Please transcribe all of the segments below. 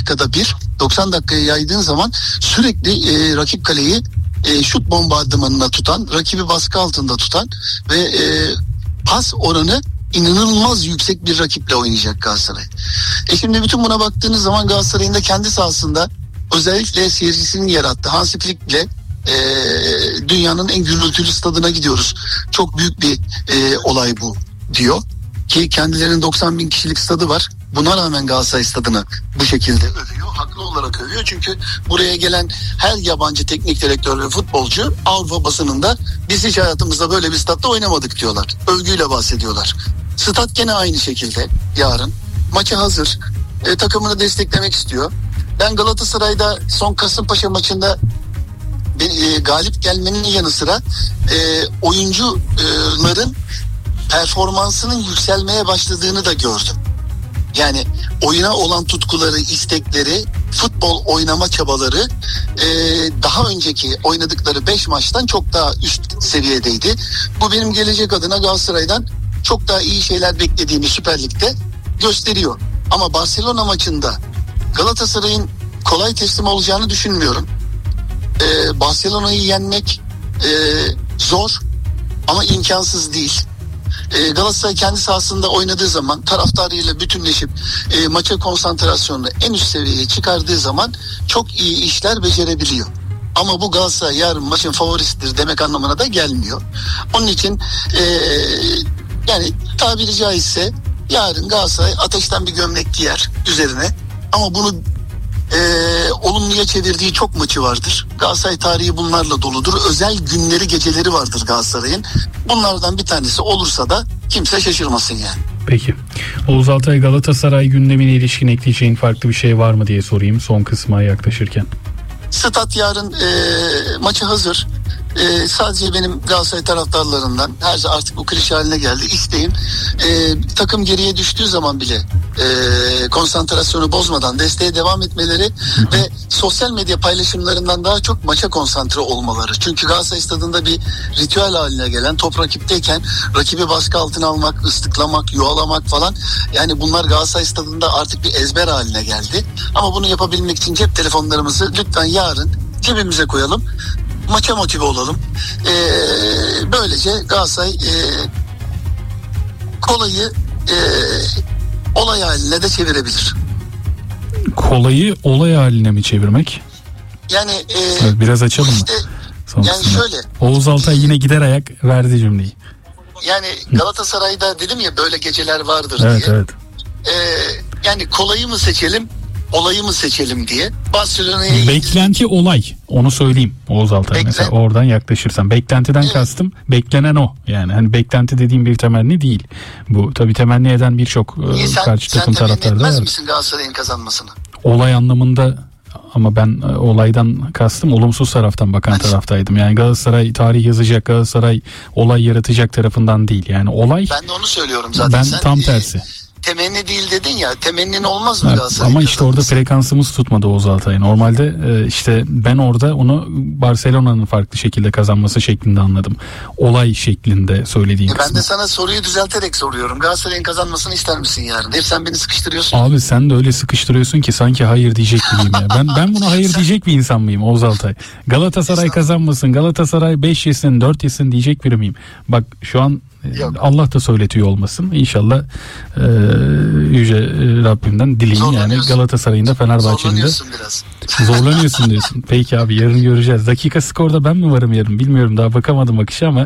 dakikada bir, 90 dakikaya yaydığın zaman sürekli rakip kaleyi şut bombardımanına tutan, rakibi baskı altında tutan ve pas oranı inanılmaz yüksek bir rakiple oynayacak Galatasaray. Şimdi bütün buna baktığınız zaman Galatasaray'ın da kendi sahasında özellikle seyircisinin yarattığı Hansi Flick'le dünyanın en gürültülü stadına gidiyoruz. Çok büyük bir olay bu diyor. Ki kendilerinin 90 bin kişilik stadı var. Buna rağmen Galatasaray stadını bu şekilde övüyor. Haklı olarak övüyor. Çünkü buraya gelen her yabancı teknik direktör ve futbolcu Avrupa basınında biz hiç hayatımızda böyle bir statta oynamadık diyorlar. Övgüyle bahsediyorlar. Stat gene aynı şekilde yarın. Maça hazır. Takımını desteklemek istiyor. Ben Galatasaray'da son Kasımpaşa maçında galip gelmenin yanı sıra oyuncuların performansının yükselmeye başladığını da gördüm. Yani oyuna olan tutkuları, istekleri, futbol oynama çabaları daha önceki oynadıkları 5 maçtan çok daha üst seviyedeydi. Bu benim gelecek adına Galatasaray'dan çok daha iyi şeyler beklediğimi Süper Lig'de gösteriyor. Ama Barcelona maçında Galatasaray'ın kolay teslim olacağını düşünmüyorum. Barcelona'yı yenmek zor ama imkansız değil. Galatasaray kendi sahasında oynadığı zaman taraftarıyla bütünleşip maça konsantrasyonunu en üst seviyeye çıkardığı zaman çok iyi işler becerebiliyor. Ama bu Galatasaray yarın maçın favorisidir demek anlamına da gelmiyor. Onun için yani tabiri caizse yarın Galatasaray ateşten bir gömlek giyer üzerine ama bunu olumluya çevirdiği çok maçı vardır. Galatasaray tarihi bunlarla doludur. Özel günleri, geceleri vardır Galatasaray'ın. Bunlardan bir tanesi olursa da kimse şaşırmasın yani. Peki. Oğuz Altay, Galatasaray gündemine ilişkin ekleyeceğin farklı bir şey var mı diye sorayım son kısma yaklaşırken. Stat yarın maça hazır. Sadece benim Galatasaray taraftarlarından artık bu klişe haline geldi. İsteğim takım geriye düştüğü zaman bile konsantrasyonu bozmadan desteğe devam etmeleri ve sosyal medya paylaşımlarından daha çok maça konsantre olmaları. Çünkü Galatasaray stadında bir ritüel haline gelen, top rakipteyken rakibi baskı altına almak, ıslıklamak, yuvalamak falan, yani bunlar Galatasaray stadında artık bir ezber haline geldi. Ama bunu yapabilmek için cep telefonlarımızı lütfen yarın cebimize koyalım. Maça motive olalım. Böylece Galatasaray kolayı olay haline de çevirebilir. Kolayı olay haline mi çevirmek? Yani evet, biraz açalım işte, mı? yani şöyle. Oğuz Altay yine gider ayak verdi cümleyi. Yani Galatasaray'da dedim ya böyle geceler vardır evet, diye. Evet. Yani kolayı mı seçelim, olayı mı seçelim diye. Barcelona'ya beklenti olay. Onu söyleyeyim Oğuz Altay. Mesela oradan yaklaşırsan. Beklentiden kastım beklenen o. Yani hani beklenti dediğim bir temenni değil. Bu tabii temenni eden birçok karşı takım taraftarı da var. Sen temenni etmez misin Galatasaray'ın kazanmasını? Olay anlamında, ama ben olaydan kastım olumsuz taraftan bakan taraftaydım. Yani Galatasaray tarih yazacak, Galatasaray olay yaratacak tarafından değil. Yani olay. Ben de onu söylüyorum zaten. Ben tam tersi. Temenni değil dedin ya, temennin olmaz mı Galatasaray? Ama işte orada frekansımız tutmadı Oğuz Altay. Normalde işte ben orada onu Barcelona'nın farklı şekilde kazanması şeklinde anladım. Olay şeklinde söylediğim kısmı. Ben de sana soruyu düzelterek soruyorum. Galatasaray'ın kazanmasını ister misin yarın? Hep sen beni sıkıştırıyorsun. Abi sen de öyle sıkıştırıyorsun ki sanki hayır diyecek gibiyim ya. Ben buna hayır diyecek bir insan mıyım Oğuz Altay? Galatasaray kazanmasın, Galatasaray 5 yesin, 4 yesin diyecek biri miyim? Bak şu an yok. Allah da söyletiyor olmasın. İnşallah yüce Rabbimden dileyin yani Galatasaray'ın da Fenerbahçe'nin de zorlanıyorsun diyorsun. Peki abi, yarın göreceğiz. Dakika skorda ben mi varım yarın bilmiyorum, daha bakamadım akışa ama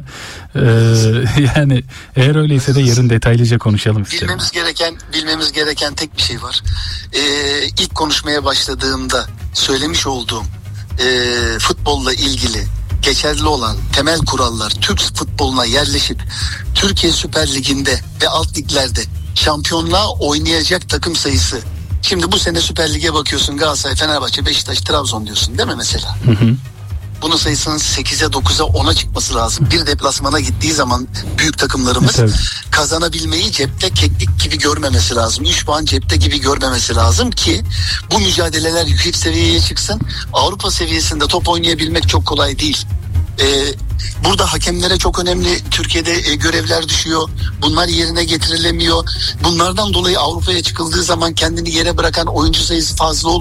yani eğer öyleyse de yarın detaylıca konuşalım isterim. Bilmemiz gereken tek bir şey var. İlk konuşmaya başladığımda söylemiş olduğum futbolla ilgili geçerli olan temel kurallar Türk futboluna yerleşip Türkiye Süper Ligi'nde ve alt liglerde şampiyonluğa oynayacak takım sayısı. Şimdi bu sene Süper Lig'e bakıyorsun, Galatasaray, Fenerbahçe, Beşiktaş, Trabzon diyorsun değil mi mesela? Hı. Bunun sayısının 8'e 9'a 10'a çıkması lazım. Bir deplasmana gittiği zaman büyük takımlarımız kazanabilmeyi cepte keklik gibi görmemesi lazım. 3 puan cepte gibi görmemesi lazım ki bu mücadeleler yüksek seviyeye çıksın. Avrupa seviyesinde top oynayabilmek çok kolay değil. Burada hakemlere çok önemli Türkiye'de görevler düşüyor. Bunlar yerine getirilemiyor. Bunlardan dolayı Avrupa'ya çıkıldığı zaman kendini yere bırakan oyuncu sayısı fazla oluyor.